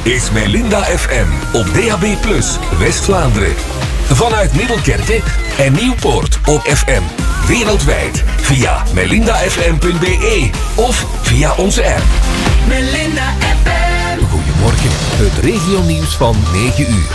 is Melinda FM op DAB+, West-Vlaanderen. Vanuit Middelkerke en Nieuwpoort op FM. Wereldwijd via melindafm.be of via onze app. Melinda FM. Goedemorgen, het regionieuws van 9 uur.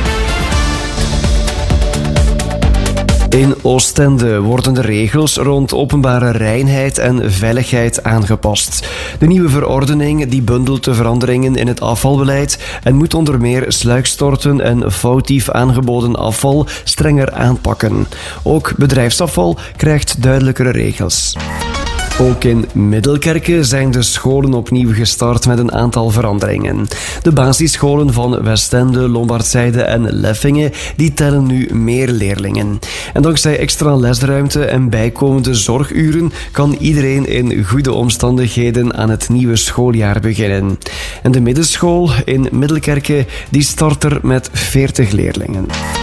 In Oostende worden de regels rond openbare reinheid en veiligheid aangepast. De nieuwe verordening die bundelt de veranderingen in het afvalbeleid en moet onder meer sluikstorten en foutief aangeboden afval strenger aanpakken. Ook bedrijfsafval krijgt duidelijkere regels. Ook in Middelkerke zijn de scholen opnieuw gestart met een aantal veranderingen. De basisscholen van Westende, Lombardzijde en Leffingen die tellen nu meer leerlingen. En dankzij extra lesruimte en bijkomende zorguren kan iedereen in goede omstandigheden aan het nieuwe schooljaar beginnen. En de middenschool in Middelkerke die start er met 40 leerlingen.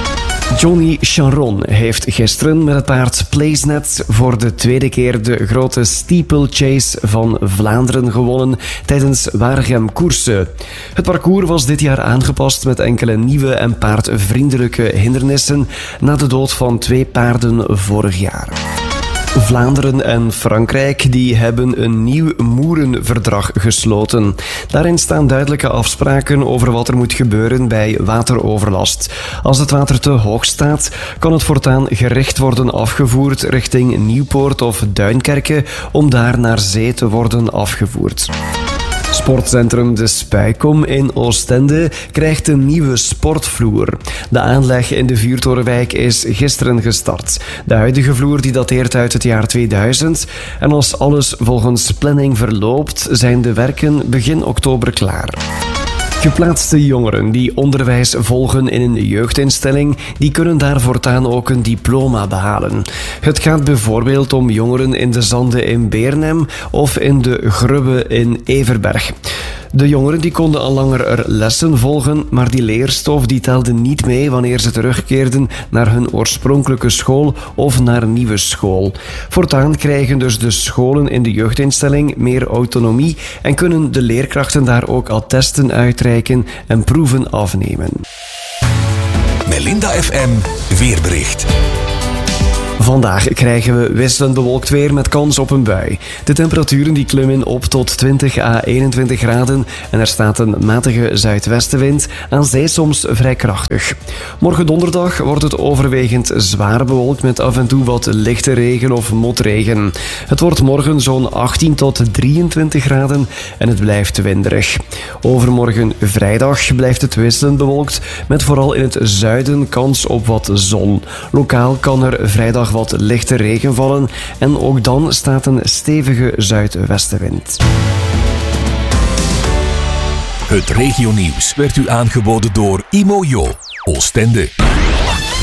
Johnny Charon heeft gisteren met het paard Placenet voor de tweede keer de grote steeplechase van Vlaanderen gewonnen tijdens Waregem Koersen. Het parcours was dit jaar aangepast met enkele nieuwe en paardvriendelijke hindernissen na de dood van 2 paarden vorig jaar. Vlaanderen en Frankrijk die hebben een nieuw Moerenverdrag gesloten. Daarin staan duidelijke afspraken over wat er moet gebeuren bij wateroverlast. Als het water te hoog staat, kan het voortaan gericht worden afgevoerd richting Nieuwpoort of Duinkerke om daar naar zee te worden afgevoerd. Sportcentrum De Spijkom in Oostende krijgt een nieuwe sportvloer. De aanleg in de Vuurtorenwijk is gisteren gestart. De huidige vloer die dateert uit het jaar 2000 en als alles volgens planning verloopt, zijn de werken begin oktober klaar. Geplaatste jongeren die onderwijs volgen in een jeugdinstelling, die kunnen daar voortaan ook een diploma behalen. Het gaat bijvoorbeeld om jongeren in de Zanden in Beernem of in de Grubbe in Everberg. De jongeren die konden al langer er lessen volgen, maar die leerstof die telde niet mee wanneer ze terugkeerden naar hun oorspronkelijke school of naar een nieuwe school. Voortaan krijgen dus de scholen in de jeugdinstelling meer autonomie en kunnen de leerkrachten daar ook attesten uitreiken en proeven afnemen. Melinda FM Weerbericht. Vandaag krijgen we wisselend bewolkt weer met kans op een bui. De temperaturen die klimmen op tot 20 à 21 graden en er staat een matige zuidwestenwind, aan zee soms vrij krachtig. Morgen donderdag wordt het overwegend zwaar bewolkt met af en toe wat lichte regen of motregen. Het wordt morgen zo'n 18 tot 23 graden en het blijft winderig. Overmorgen vrijdag blijft het wisselend bewolkt met vooral in het zuiden kans op wat zon. Lokaal kan er vrijdag wat lichte regen vallen en ook dan staat een stevige zuidwestenwind. Het regionieuws werd u aangeboden door Imojo Oostende.